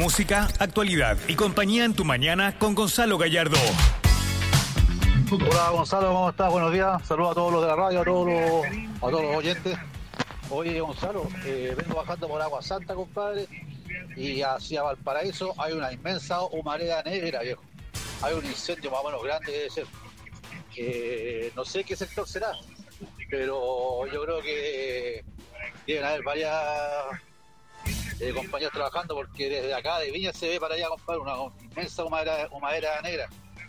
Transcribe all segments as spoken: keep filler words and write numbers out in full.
Música, actualidad y compañía en tu mañana con Gonzalo Gallardo. Hola Gonzalo, ¿cómo estás? Buenos días. Saludos a todos los de la radio, a todos los, a todos los oyentes. Oye Gonzalo, eh, vengo bajando por Agua Santa, compadre, y hacia Valparaíso hay una inmensa humareda negra, viejo. Hay un incendio más o menos grande, debe ser. Eh, no sé qué sector será, pero yo creo que deben haber varias eh, compañías trabajando, porque desde acá de Viña se ve para allá, compadre, una inmensa humareda, humareda negra.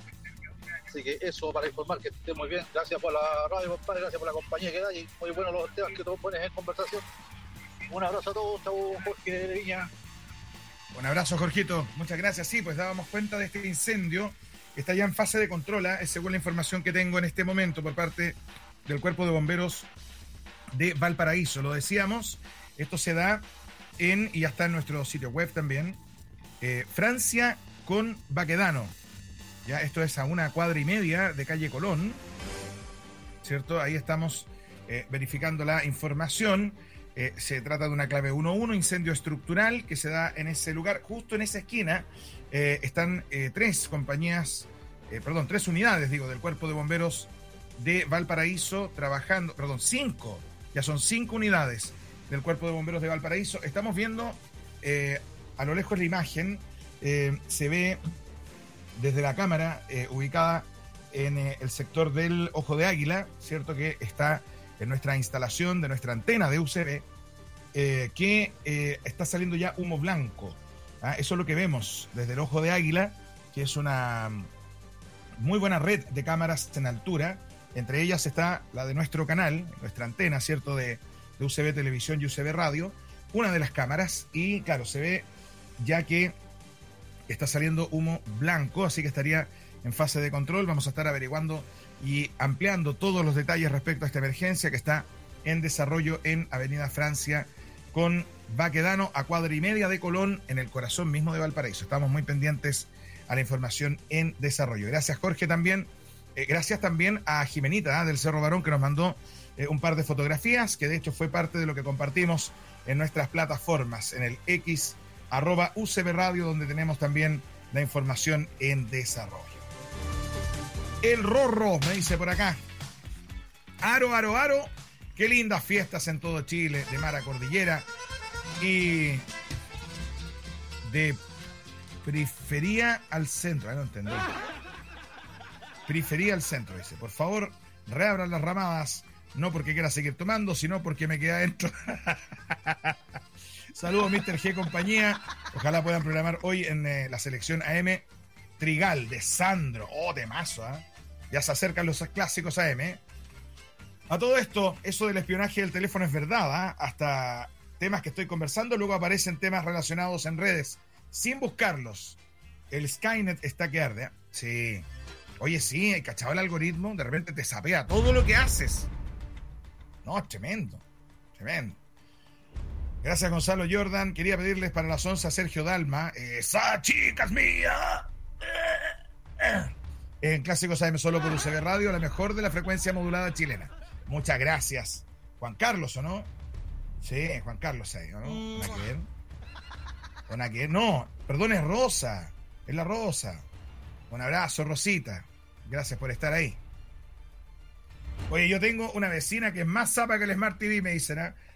Así que eso para informar, que esté muy bien. Gracias por la radio, compadre, gracias por la compañía que da y muy buenos los temas que todos pones en conversación. Un abrazo a todos, chau, Jorge de Viña. Un abrazo, Jorgito, muchas gracias. Sí, pues dábamos cuenta de este incendio que está ya en fase de control, ¿eh? Es según la información que tengo en este momento por parte del Cuerpo de Bomberos de Valparaíso. Lo decíamos, esto se da en, y ya está en nuestro sitio web también, eh, Francia con Baquedano. Ya, esto es a una cuadra y media de calle Colón, ¿cierto? Ahí estamos eh, verificando la información. Eh, se trata de una clave uno uno, incendio estructural que se da en ese lugar. Justo en esa esquina eh, están eh, tres compañías, eh, perdón, tres unidades, digo, del Cuerpo de Bomberos de Valparaíso trabajando, perdón, cinco, ya son cinco unidades del Cuerpo de Bomberos de Valparaíso. Estamos viendo eh, a lo lejos la imagen, eh, se ve desde la cámara eh, ubicada en eh, el sector del Ojo de Águila, cierto, que está en nuestra instalación de nuestra antena de U C B, eh, que eh, está saliendo ya humo blanco. ¿Ah? Eso es lo que vemos desde el Ojo de Águila, que es una muy buena red de cámaras en altura. Entre ellas está la de nuestro canal, nuestra antena, cierto, de, de U C B Televisión y U C B Radio, una de las cámaras, y claro, se ve ya que está saliendo humo blanco, así que estaría en fase de control. Vamos a estar averiguando y ampliando todos los detalles respecto a esta emergencia que está en desarrollo en Avenida Francia con Baquedano, a cuadra y media de Colón, en el corazón mismo de Valparaíso. Estamos muy pendientes a la información en desarrollo. Gracias, Jorge, también. Eh, gracias también a Jimenita, ¿eh? del Cerro Barón, que nos mandó eh, un par de fotografías, que de hecho fue parte de lo que compartimos en nuestras plataformas, en el X arroba U C B Radio, donde tenemos también la información en desarrollo. El Rorro me dice por acá: aro, aro, aro, qué lindas fiestas en todo Chile, de mar a cordillera y de periferia al centro. Ah, no entendí. Periferia al centro, dice. Por favor, reabran las ramadas, no porque quiera seguir tomando, sino porque me queda adentro. Saludos, mister G compañía. Ojalá puedan programar hoy en eh, la selección A M Trigal de Sandro. Oh, temazo, ¿eh? Ya se acercan los clásicos A M. ¿eh? A todo esto, eso del espionaje del teléfono es verdad, ¿eh? Hasta temas que estoy conversando, luego aparecen temas relacionados en redes, sin buscarlos. El Skynet está que arde, ¿eh? Sí. Oye, sí, cachado el algoritmo, de repente te sapea todo lo que haces. No, es tremendo, tremendo. Gracias, Gonzalo Jordan. Quería pedirles para las once a Sergio Dalma. ¡Esa chica es mía! En Clásicos A M solo por U C B Radio, la mejor de la frecuencia modulada chilena. Muchas gracias. Juan Carlos, ¿o no? Sí, Juan Carlos ahí, ¿o no? ¿Una que ver? ¿Una que ver? No, perdón, es Rosa. Es la Rosa. Un abrazo, Rosita. Gracias por estar ahí. Oye, yo tengo una vecina que es más zapa que el Smart T V, me dicen, ¿eh?